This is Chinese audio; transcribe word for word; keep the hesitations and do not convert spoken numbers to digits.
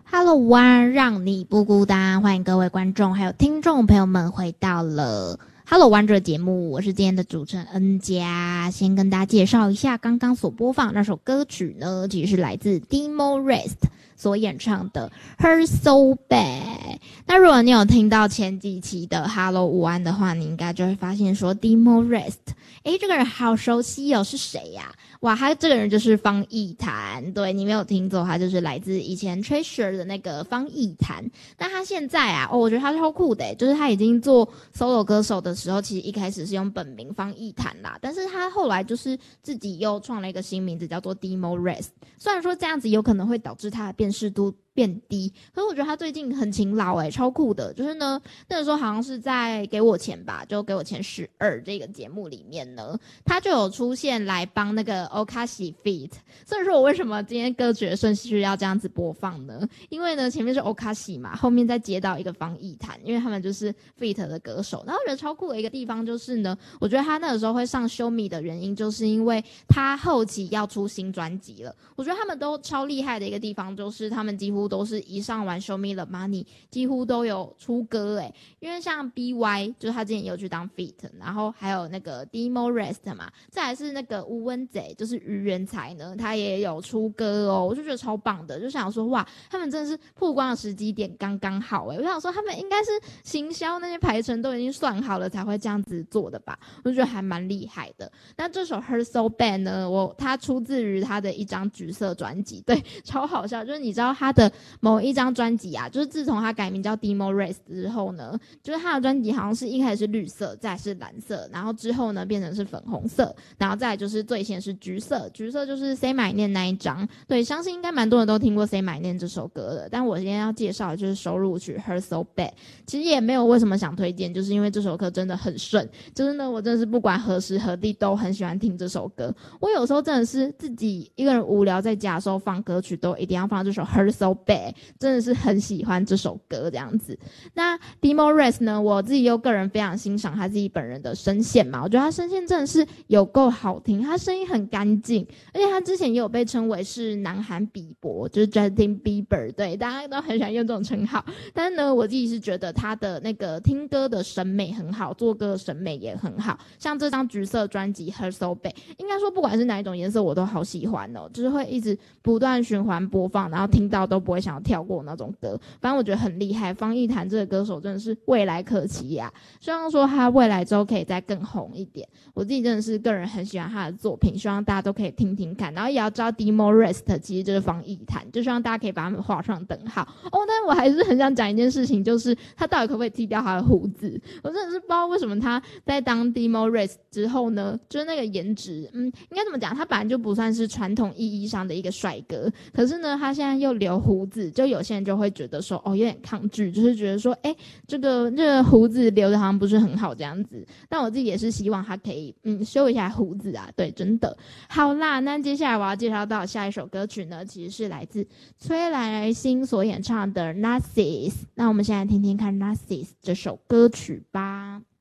Hello One， 让你不孤单，欢迎各位观众还有听众朋友们回到了 Hello One 这个节目，我是今天的主持人恩佳。先跟大家介绍一下刚刚所播放那首歌曲呢，其实是来自 Demo Rest 所演唱的 Her So Bad。 那如果你有听到前几期的 Hello 午安的话，你应该就会发现说 Demo Rest， 诶，这个人好熟悉哦，是谁呀、啊？哇，他这个人就是方逸坛，对，你没有听错，他就是来自以前 Treasure 的那个方逸坛。但他现在啊，哦，我觉得他超酷的，就是他已经做 solo 歌手的时候，其实一开始是用本名方逸坛啦，但是他后来就是自己又创了一个新名字，叫做 Demo Rest。虽然说这样子有可能会导致他的辨识度变低，可是我觉得他最近很勤劳诶，超酷的。就是呢，那个时候好像是在给我钱吧，就给我钱十二这个节目里面呢，他就有出现来帮那个 Okashi feat。 所以说我为什么今天歌曲的顺序要这样子播放呢？因为呢前面是 Okashi 嘛，后面再接到一个方逸坛，因为他们就是 feat 的歌手。然后我觉得超酷的一个地方就是呢，我觉得他那个时候会上 Show Me 的原因，就是因为他后期要出新专辑了。我觉得他们都超厉害的一个地方，就是他们几乎都是一上完 Show Me the Money 几乎都有出歌诶，因为像 B Y 就是他之前有去当 feat， 然后还有那个 Demo Rest 嘛，再来是那个吴文贼就是于元才呢，他也有出歌哦，我就觉得超棒的，就想说哇，他们真的是曝光的时机点刚刚好诶，我想说他们应该是行销那些排程都已经算好了才会这样子做的吧，我就觉得还蛮厉害的。那这首 Her So Bad 呢，我它出自于他的一张橘色专辑，对，超好笑，就是你知道他的某一张专辑啊，就是自从他改名叫 Demo Rest 之后呢，就是他的专辑好像是一开始是绿色，再来是蓝色，然后之后呢变成是粉红色，然后再来就是最先是橘色，橘色就是 Say My Name 那一张，对，相信应该蛮多人都听过 Say My Name 这首歌的，但我今天要介绍的就是收录曲 Her So Bad。 其实也没有为什么想推荐，就是因为这首歌真的很顺，就是呢我真的是不管何时何地都很喜欢听这首歌。我有时候真的是自己一个人无聊在家的时候放歌曲都一定要放这首 Her So Bad， 真的是很喜欢这首歌这样子。那 Demo Rest 呢，我自己又个人非常欣赏他自己本人的声线嘛，我觉得他声线真的是有够好听，他声音很干净，而且他之前也有被称为是南韩比伯，就是 Justin Bieber， 对，大家都很喜欢用这种称号。但是呢我自己是觉得他的那个听歌的审美很好，做歌的审美也很好，像这张橘色专辑 Her So Bad， 应该说不管是哪一种颜色我都好喜欢哦，就是会一直不断循环播放，然后听到都不会想要跳过那种歌。反正我觉得很厉害，方逸坛这个歌手真的是未来可期呀、啊！希望说他未来之后可以再更红一点。我自己真的是个人很喜欢他的作品，希望大家都可以听听看，然后也要知道 Demo Rest 其实就是方逸坛，就希望大家可以把他们画上等号哦。但是我还是很想讲一件事情，就是他到底可不可以剃掉他的胡子？我真的是不知道为什么他在当 Demo Rest 之后呢，就是那个颜值，嗯，应该怎么讲？他本来就不算是传统意义上的一个帅哥，可是呢，他现在又留胡子，就有些人就会觉得说，哦，有点抗拒，就是觉得说，哎，这个这个胡子留的好像不是很好这样子。但我自己也是希望他可以，嗯，修一下胡子啊，对，真的。好啦，那接下来我要介绍到下一首歌曲呢，其实是来自崔来星所演唱的 Narcissus。那我们现在听听看 Narcissus 这首歌曲吧。